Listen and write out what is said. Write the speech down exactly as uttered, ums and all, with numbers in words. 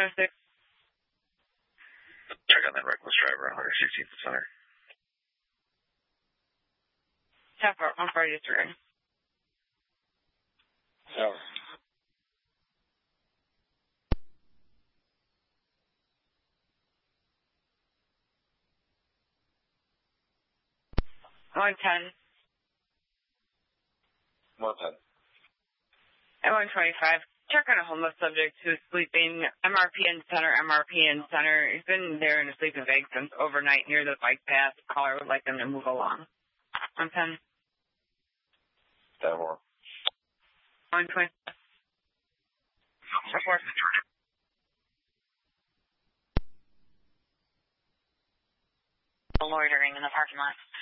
oh six. Check on that reckless driver on one sixteenth Center. Tap one forty-three. Over. one ten. one ten. At one twenty-five. Check on a homeless subject who's sleeping. M R P in center, M R P in center. He's been there in a sleeping bag since overnight near the bike path. Caller would like them to move along. one ten. ten more. one twenty. Report. Loitering in the parking lot.